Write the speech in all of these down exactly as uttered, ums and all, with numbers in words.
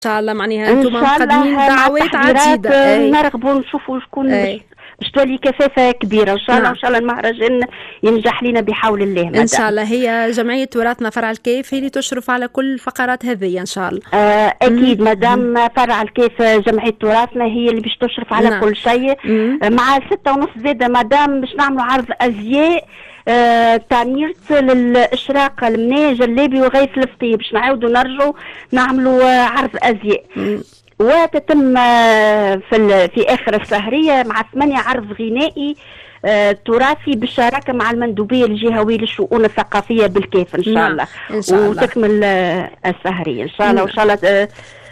شاء الله معناها انتم مقدمين دعوات عديده. نرغبوا نشوفوا شكون باش تولي كثافه كبيره ان شاء الله. نعم. ان شاء الله المهرجان ينجح لنا بحول الله مدام. ان شاء الله. هي جمعيه تراثنا فرع الكيف هي اللي تشرف على كل الفقرات هذه ان شاء الله. آه اكيد مدام. فرع الكيف جمعيه تراثنا هي اللي باش تشرف على نعم. كل شيء. مع ستة ونص زاده مدام باش نعملوا عرض ازياء آه تعنيرت للاشراق المنايا جلابي وغيث الفطير باش نعاودوا نرجعوا نعملوا آه عرض ازياء. وتتم في في اخر السهريه مع ثمانية عرض غنائي آه تراثي بالشراكه مع المندوبيه الجهويه للشؤون الثقافيه بالكيف ان شاء الله. إن شاء الله. وتكمل آه السهريه ان شاء الله. وان شاء الله آه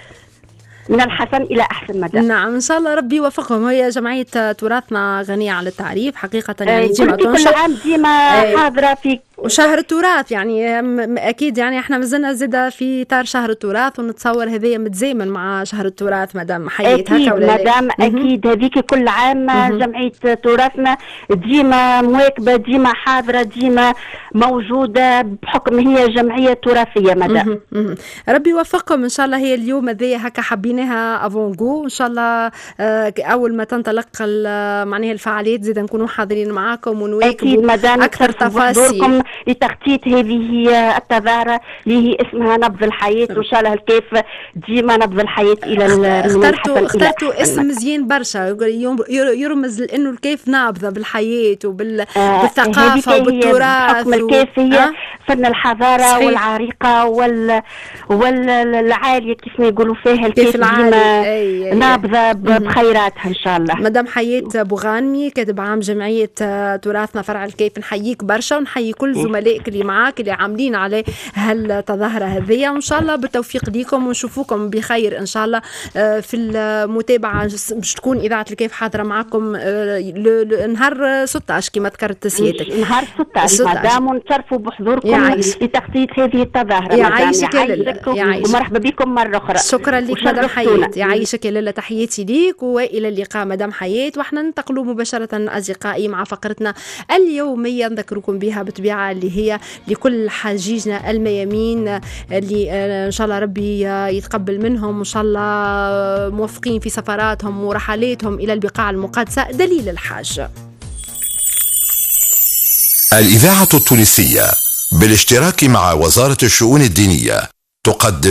من الحسن الى احسن مدى. نعم ان شاء الله ربي يوفقهم. هي جمعيه تراثنا غنيه عن التعريف حقيقه يعني ديما كل عام ديما حاضره في وشهر التراث يعني اكيد يعني احنا مازلنا زاده في اطار شهر التراث ونتصور هذايا متزامن مع شهر التراث مدام حييت هكا ولا لا؟ مدام اكيد هذيك كل عام جمعيه تراثنا ديما مواكبه ديما حاضره ديما موجوده بحكم هي جمعيه تراثيه مدام. ربي يوفقكم ان شاء الله. هي اليوم هذايا هكا حابينها افونغو ان شاء الله. اول ما تنطلق معناها الفعاليات زيد نكونوا حاضرين معاكم ونواكبوا اكثر تفاصيل لتخطيط هذه التظاهرة اللي هي اسمها نبض الحياة. وإن شاء الله الكيف ديما نبض الحياة إلى اخترتوا اخترتوا اسم مزيان برشا يرمز لأنه الكيف نابضة بالحياة وبالثقافة آه وبالتراث. حكم الكيف هي آه؟ فن الحضارة صحيح. والعريقة وال والعالية كيف ما يقولوا فيها الكيف ديما نابضة بخيراتها إن شاء الله. مدام حياة بوغانمي كاتب عام جمعية تراثنا فرع الكيف نحييك برشا ونحيي كل زملائك اللي معاك اللي عاملين على هالتظاهرة هذية وإن شاء الله بالتوفيق ليكم ونشوفوكم بخير إن شاء الله في المتابعة باش تكون إذاعة الكيف حاضرة معكم نهار ستة عشر كما ذكرت سيادتك. نهار ستة عشر مدام ونتشرفوا بحضوركم لتخطيط هذه التظاهرة. يعيشك يا لاله ومرحبا بكم مرة أخرى. شكرا لك مدام حياة. يعيشك يا لاله. تحياتي ليك وإلى اللقاء مدام حياة. وإحنا ننتقلوا مباشرة أصدقائي مع فقرتنا اليومية نذكركم بها بطبيعة اللي هي لكل حاجيجنا الميامين اللي إن شاء الله ربي يتقبل منهم وإن شاء الله موفقين في سفراتهم ورحلاتهم إلى البقاع المقدسة دليل الحاج. الإذاعة التونسية بالاشتراك مع وزارة الشؤون الدينية تقدم